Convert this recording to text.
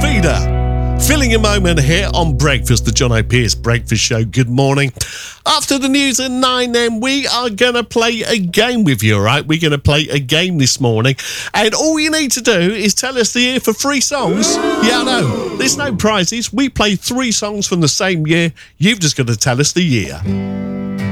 Vida. Filling a moment here on Breakfast, the John O'Pearce Breakfast Show. Good morning. After the news at 9 then, we are going to play a game with you, all right? We're going to play a game this morning. And all you need to do is tell us the year for 3 songs. Yeah, I know. There's no prizes. We play 3 songs from the same year. You've just got to tell us the year.